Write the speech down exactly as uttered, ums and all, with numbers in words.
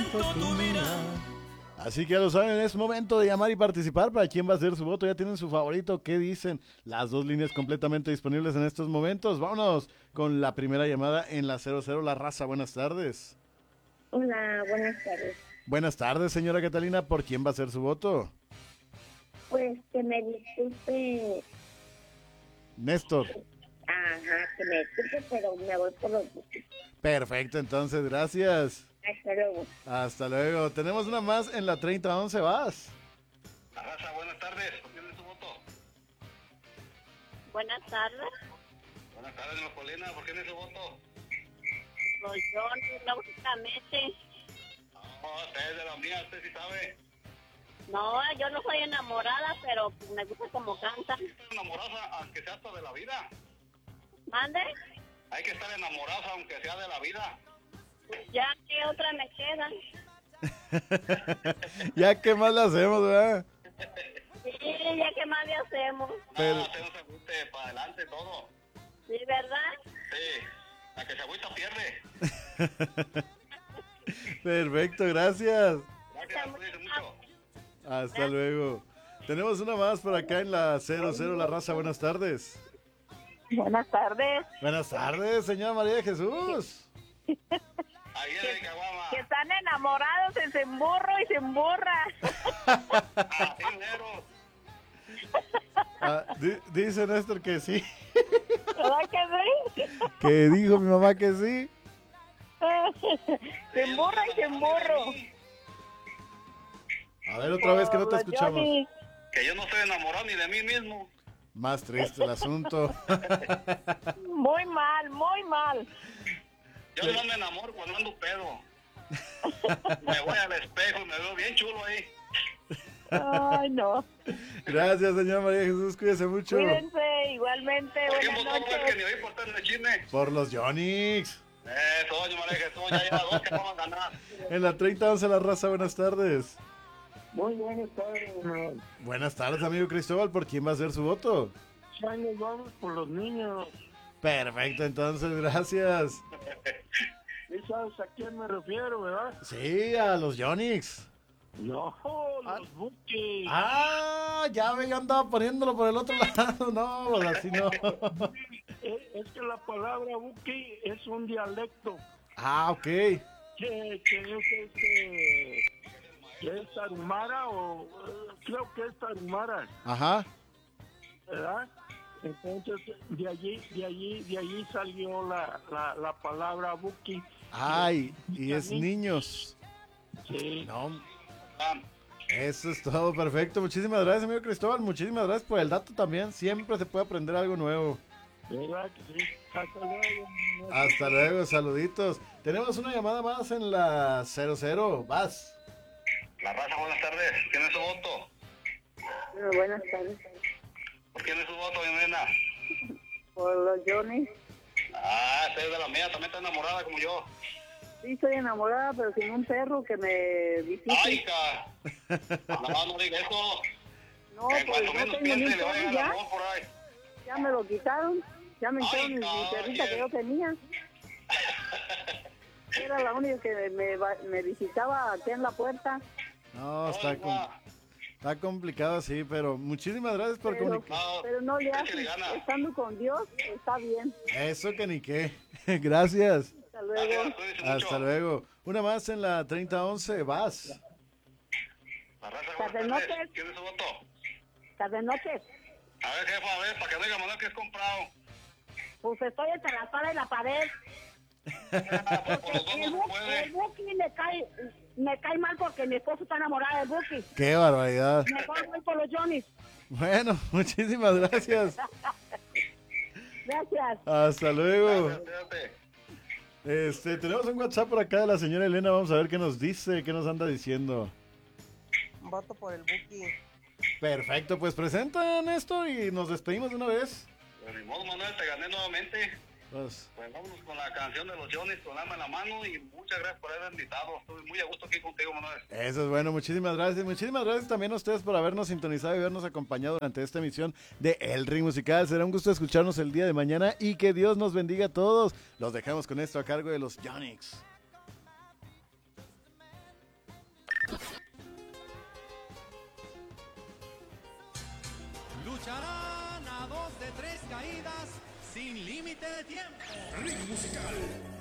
Así que ya lo saben, es momento de llamar y participar. ¿Para quién va a ser su voto? Ya tienen su favorito. ¿Qué dicen? Las dos líneas completamente disponibles en estos momentos. Vámonos con la primera llamada en la cero cero, La Raza. Buenas tardes. Hola, buenas tardes. Buenas tardes, señora Catalina. ¿Por quién va a ser su voto? Pues que me disculpe. Néstor. Ajá, que me disculpe, pero me voy por los Bukis. Perfecto, entonces, gracias. Hasta luego. Hasta luego. Tenemos una más en la treinta once, vas. La Raza, buenas tardes. ¿Por quién es su voto? Buenas tardes. Buenas tardes, Macolina. ¿Por quién es su voto? Soy yo, lógicamente. No, usted es de la mía, usted sí sabe. No, yo no soy enamorada, pero me gusta como canta. Hay que estar enamorada aunque sea hasta de la vida. ¿Mande? Hay que estar enamorada aunque sea de la vida. Pues ya, ¿qué otra me queda? Ya, ¿qué más le hacemos, verdad? Sí, ya, ¿qué más le hacemos? Pero- No, usted no se agüite, para adelante todo. Sí, ¿verdad? Sí, la que se agüita pierde. Perfecto, gracias. Gracias, cuídense mucho. Hasta luego. Tenemos una más por acá en la cero cero, La Raza. Buenas tardes. Buenas tardes. Buenas tardes, señora María de Jesús. Ahí en el Caguama. Que están enamorados, se emburro y se emburra. Así mero. Ah, di- dice Néstor que sí. ¿Verdad que sí? Que dijo mi mamá que sí. Se emburra y se emburro. A ver, otra vez que no te Los escuchamos. Johnny. Que yo no estoy enamorado ni de mí mismo. Más triste el asunto. Muy mal, muy mal. Yo no me enamoro cuando ando pedo. Me voy al espejo y me veo bien chulo ahí. Ay, no. Gracias, señora María de Jesús. Cuídese mucho. Cuídense igualmente. ¿Por quién Buenas votó? No es que noches. ni oí por tan de chisme. Por los Yonix. Eso, doña María Jesús, ya lleva dos que vamos a ganar. En la treinta once, La Raza. Buenas tardes. Muy buenas tardes, hermano. Buenas tardes, amigo Cristóbal. ¿Por quién va a ser su voto? Ya nos vamos por los niños. Perfecto, entonces, gracias. ¿Y sabes a quién me refiero, verdad? Sí, a los Yonix. No, los Bukis. Ah, ya me andaba poniéndolo por el otro lado. No, pues así no. Es, es que la palabra Buki es un dialecto Ah, ok. que, que es este, que es tarumara o eh, creo que es tarumara, Ajá. ¿verdad? Entonces de allí, de allí, de allí salió la, la, la palabra Buki. Ay, y es niños. Sí. No, Ah, eso es todo perfecto. Muchísimas gracias, amigo Cristóbal. Muchísimas gracias por el dato también. Siempre se puede aprender algo nuevo. ¿Verdad que sí? Hasta luego. Hasta luego, saluditos. Tenemos una llamada más en la cero cero. Vas. La Raza, buenas tardes. ¿Quién es su voto? Bueno, buenas tardes. ¿Por quién es su voto, mi nena? Por los Johnny. Ah, usted es de la mía, también está enamorada como yo. Sí, estoy enamorada, pero sin un perro que me visite. Ay, ca. No, no diga eso. No, Que pues cuando no menos tengo ni un piense le vaya perro el ya. amor por ahí. Ya me lo quitaron. Ya me quitaron Ay, mi, mi cabrón. perrita que yo tenía. Era la única que me, va- me visitaba aquí en la puerta. No, está, Ay, com- va. está complicado así, pero muchísimas gracias por Pero, comunicar. No, pero no le échale haces. ganas. Estando con Dios, está bien. Eso que ni qué. Gracias. Hasta luego. Gracias, cuídense mucho. Hasta luego. Una más en la treinta once. Vas. La Raza, Tarde buenas noches. tardes. ¿Quién es su voto? Tarde noches. A ver, jefa, a ver, para que no diga Manuel que es comprado. Pues estoy entre la espada y la pared. Ah, pues por los dos El, no se Bu- el puede. Buki me cae, me cae mal porque mi esposo está enamorado del Buki. Qué barbaridad. Mejor voy por los Johnny. Bueno, muchísimas gracias. Gracias. Hasta luego. Gracias, cuídate. Este, tenemos un WhatsApp por acá de la señora Elena. Vamos a ver qué nos dice, qué nos anda diciendo. Voto por el Buki. Perfecto, pues presentan esto y nos despedimos de una vez. Pues ni modo, Manuel, te gané nuevamente. Pues, Pues vámonos con la canción de los Johnny's con alma en la mano y muchas gracias por haber invitado. Estuve muy a gusto aquí contigo, Manuel. eso es bueno, muchísimas gracias. Muchísimas gracias también a ustedes por habernos sintonizado y habernos acompañado durante esta emisión de El Ring Musical. Será un gusto escucharnos el día de mañana y que Dios nos bendiga a todos. Los dejamos con esto a cargo de los Yonix. Lucharán a dos de tres caídas sin límite de tiempo. Ring musical.